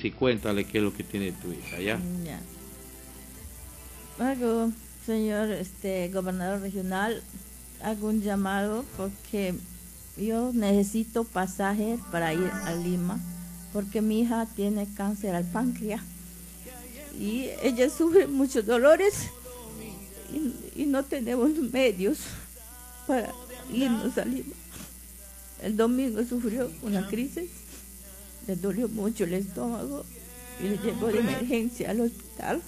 y cuéntale qué es lo que tiene tu hija, ¿ya? Ya. Hago, señor gobernador regional, hago un llamado porque yo necesito pasaje para ir a Lima, porque mi hija tiene cáncer al páncreas y ella sufre muchos dolores y no tenemos medios para irnos a Lima. El domingo sufrió una crisis, le dolió mucho el estómago y le llevó de emergencia al hospital.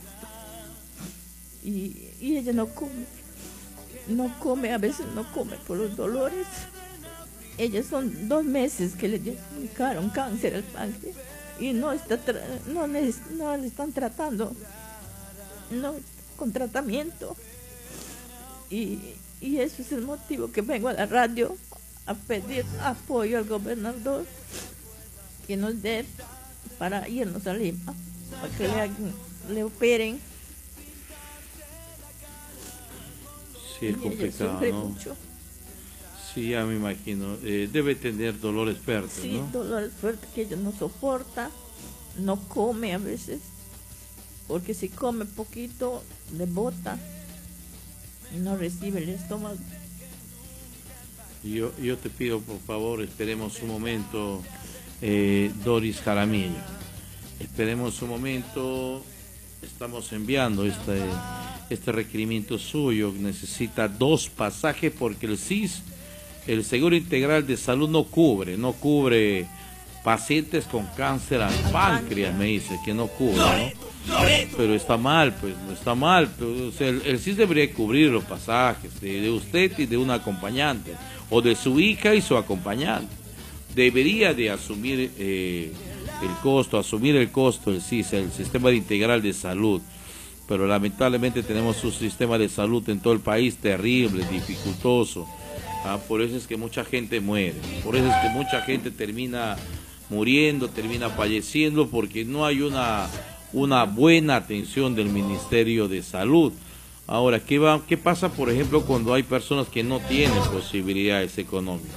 Y ella no come, a veces no come por los dolores. Ella son 2 meses que le diagnosticaron cáncer al páncreas y no le están tratando, no con tratamiento. Y eso es el motivo que vengo a la radio a pedir apoyo al gobernador que nos dé para irnos a Lima, para que le operen. Sí, es complicado, ¿no? Mucho. Sí, ya me imagino. Debe tener dolores fuertes, sí, ¿no? Sí, dolores fuertes que ella no soporta, no come a veces, porque si come poquito le bota y no recibe el estómago. Yo te pido, por favor, esperemos un momento, Doris Jaramillo. Esperemos un momento. Estamos enviando este requerimiento suyo. Necesita 2 pasajes porque el SIS, el Seguro Integral de Salud, no cubre pacientes con cáncer al páncreas, me dice que no cubre, ¿no? Pero está mal, pues, no está mal. Pero, o sea, el SIS debería cubrir los pasajes de usted y de un acompañante, o de su hija y su acompañante. Debería de asumir asumir el costo el SIS, el Sistema Integral de Salud. Pero lamentablemente tenemos un sistema de salud en todo el país terrible, dificultoso. Por eso es que mucha gente muere, por eso es que mucha gente termina muriendo, termina falleciendo, porque no hay una buena atención del Ministerio de Salud. Ahora, ¿qué pasa, por ejemplo, cuando hay personas que no tienen posibilidades económicas?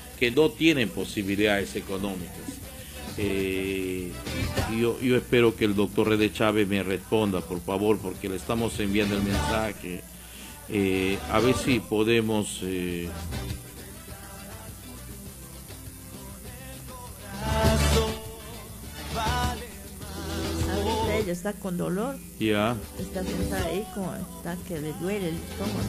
Yo espero que el doctor René Chávez me responda, por favor, porque le estamos enviando el mensaje. A ver si podemos... Ella está con dolor. Ya. Está sentada ahí, está que le duele el estómago.